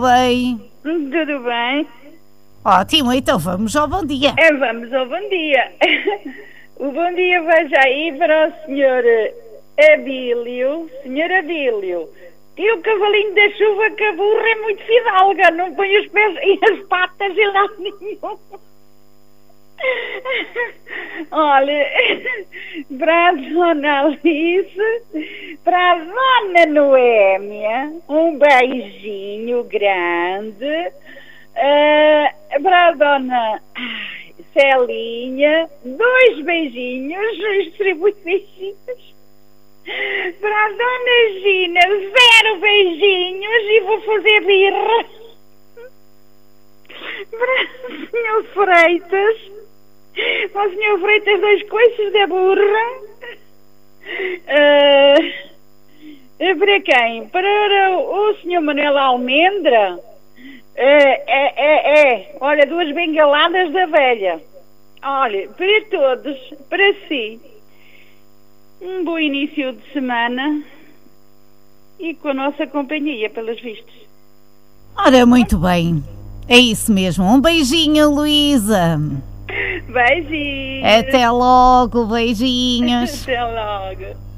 Bem, Tudo bem? ótimo, então vamos ao bom dia. Vamos ao bom dia. O bom dia vai já aí para o senhor Abílio. Senhor Abílio, e o cavalinho da chuva que a burra é muito fidalga, não põe os pés e as patas em lado nenhum. Olha, para a dona Alice, para a dona Noémia, um beijinho grande. Para a dona Celinha, 2 beijinhos, distribui beijinhos. Para a dona Gina, 0 beijinhos e vou fazer birra. Para o senhor Freitas, para o senhor Freitas, 2 coices da burra. Para quem? Para o senhor Manuel Almendra. Olha, 2 bengaladas da velha. Olha, para todos, para si, um bom início de semana e com a nossa companhia, pelos vistos. Ora, muito bem. É isso mesmo. Um beijinho, Luísa. Beijinhos. Até logo, beijinhos. Até logo.